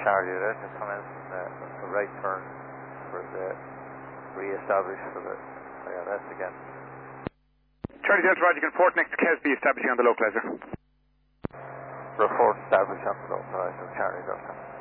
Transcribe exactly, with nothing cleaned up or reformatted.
Charlie, let us come in from the, the right turn for the re-establish for the I R S again. Charlie Delta Roger, you can report next to Kesby establishing on the localizer. Report established on the localizer, Charlie Delta.